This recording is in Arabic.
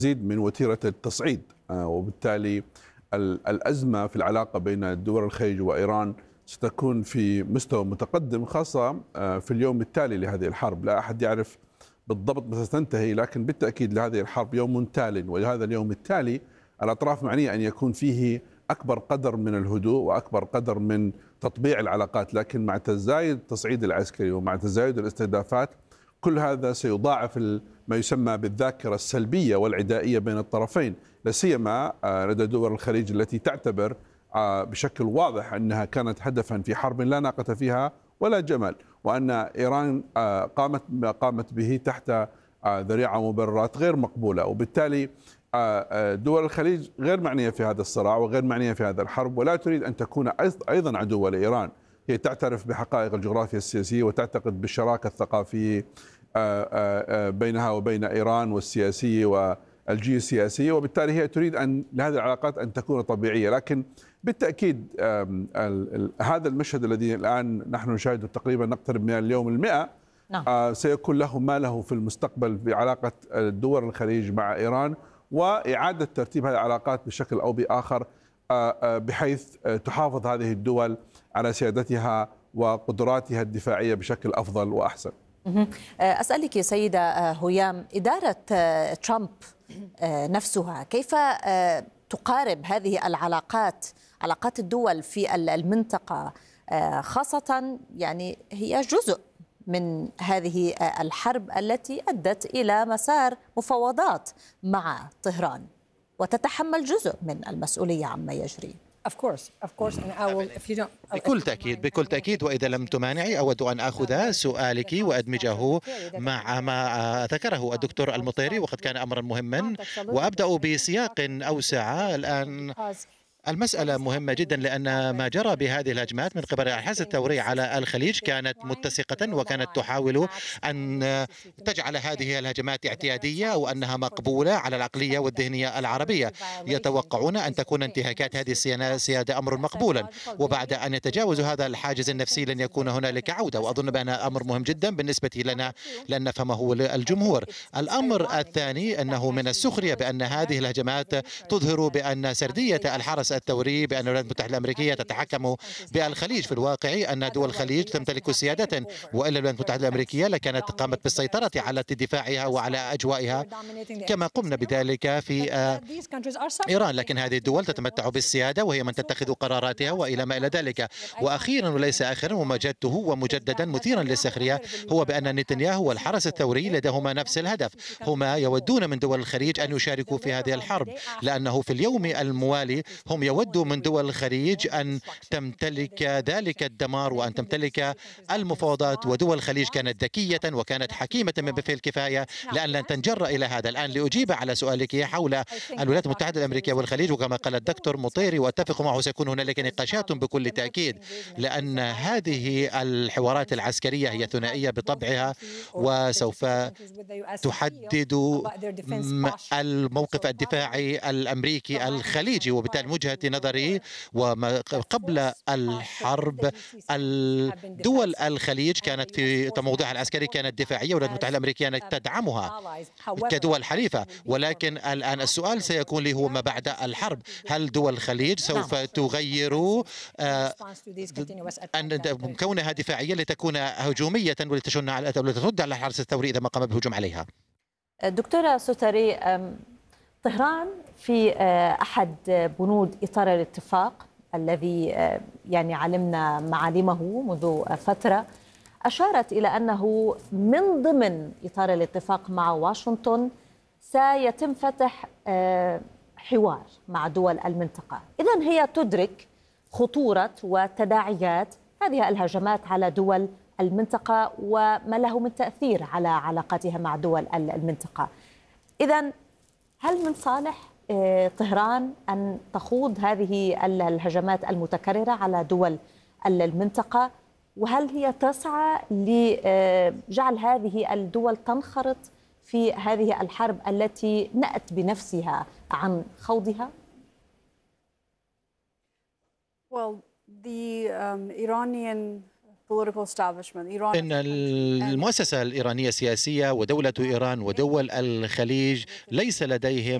تزيد من وتيرة التصعيد، وبالتالي الأزمة في العلاقة بين دول الخليج وإيران ستكون في مستوى متقدم، خاصة في اليوم التالي لهذه الحرب. لا أحد يعرف بالضبط متى ستنتهي، لكن بالتأكيد لهذه الحرب يوم تال، ولهذا اليوم التالي الأطراف معنية أن يكون فيه أكبر قدر من الهدوء وأكبر قدر من تطبيع العلاقات. لكن مع تزايد التصعيد العسكري ومع تزايد الاستهدافات، كل هذا سيضاعف ما يسمى بالذاكرة السلبية والعدائية بين الطرفين، لا سيما لدى دول الخليج التي تعتبر بشكل واضح أنها كانت هدفا في حرب لا ناقة فيها ولا جمل، وأن إيران قامت به تحت ذريعة ومبررات غير مقبولة. وبالتالي دول الخليج غير معنية في هذا الصراع وغير معنية في هذا الحرب، ولا تريد أن تكون أيضا عدوة لإيران. هي تعترف بحقائق الجغرافيا السياسية وتعتقد بالشراكة الثقافية بينها وبين إيران والسياسية والجيوسياسية، وبالتالي هي تريد أن لهذه العلاقات أن تكون طبيعية. لكن بالتأكيد هذا المشهد الذي الآن نحن نشاهده تقريبا نقترب من اليوم المئة، سيكون له ما له في المستقبل بعلاقة دول الخليج مع إيران، وإعادة ترتيب هذه العلاقات بشكل أو بآخر بحيث تحافظ هذه الدول على سيادتها وقدراتها الدفاعية بشكل أفضل وأحسن. أسألك سيدة هيام، إدارة ترامب نفسها كيف تقارب هذه علاقات الدول في المنطقة، خاصة يعني هي جزء من هذه الحرب التي أدت إلى مسار مفاوضات مع طهران، وتتحمل جزء من المسؤولية عما يجري. بكل تأكيد، وإذا لم تمانعي أود أن أخذ سؤالك وأدمجه مع ما ذكره الدكتور المطيري، وقد كان أمرا مهما، وأبدأ بسياق أوسع. الآن المسألة مهمة جدا، لأن ما جرى بهذه الهجمات من قبل الحرس الثوري على الخليج كانت متسقة، وكانت تحاول أن تجعل هذه الهجمات اعتيادية أو أنها مقبولة على العقلية والذهنية العربية. يتوقعون أن تكون انتهاكات هذه السيادة أمر مقبولا، وبعد أن يتجاوزوا هذا الحاجز النفسي لن يكون هنالك عودة. وأظن بأن أمر مهم جدا بالنسبة لنا لأن نفهمه الجمهور. الأمر الثاني أنه من السخرية بأن هذه الهجمات تظهر بأن سردية الحرس الثوري بأن الولايات المتحدة الأمريكية تتحكم بالخليج. في الواقع أن دول الخليج تمتلك سيادة، وإلا الولايات المتحدة الأمريكية لكانت قامت بالسيطرة على دفاعها وعلى أجوائها كما قمنا بذلك في إيران. لكن هذه الدول تتمتع بالسيادة وهي من تتخذ قراراتها وإلى ما إلى ذلك. وأخيرا وليس آخرا، وما جدته ومجددا مثيرا للسخرية، هو بأن نتنياهو والحرس الثوري لديهما نفس الهدف. هما يودون من دول الخليج أن يشاركوا في هذه الحرب، لأنه في اليوم الموالي هم يودوا من دول الخليج أن تمتلك ذلك الدمار وأن تمتلك المفاوضات. ودول الخليج كانت ذكية وكانت حكيمة بما الكفاية لأن لن تنجر إلى هذا. الآن لأجيب على سؤالك حول الولايات المتحدة الأمريكية والخليج، وكما قال الدكتور مطيري وأتفق معه سيكون هنالك نقاشات بكل تأكيد، لأن هذه الحوارات العسكرية هي ثنائية بطبعها، وسوف تحدد الموقف الدفاعي الأمريكي الخليجي. وبالتالي وجهة نظري وما قبل الحرب الدول الخليج كانت في موضوعها العسكري كانت دفاعية، والولايات المتحدة الأمريكية كانت تدعمها كدول حليفة. ولكن الآن السؤال سيكون لي هو ما بعد الحرب، هل دول الخليج سوف تغير أن كونها دفاعية لتكون هجومية ولتشن على ولترد على الحرس الثوري إذا ما قام بالهجوم عليها؟ دكتورة سوتري، طهران في أحد بنود إطار الاتفاق الذي يعني علمنا معالمه منذ فترة، أشارت إلى أنه من ضمن إطار الاتفاق مع واشنطن سيتم فتح حوار مع دول المنطقة. إذن هي تدرك خطورة وتداعيات هذه الهجمات على دول المنطقة وما له من تأثير على علاقاتها مع دول المنطقة. إذن هل من صالح طهران أن تخوض هذه الهجمات المتكررة على دول المنطقة؟ وهل هي تسعى لجعل هذه الدول تنخرط في هذه الحرب التي نأت بنفسها عن خوضها؟ إن المؤسسة الإيرانية السياسية ودولة إيران ودول الخليج ليس لديهم